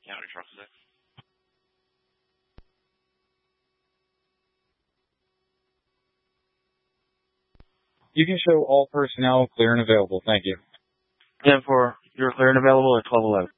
Yeah, what truck is it? You can show all personnel clear and available. Thank you. 10-4, you're clear and available at 1211.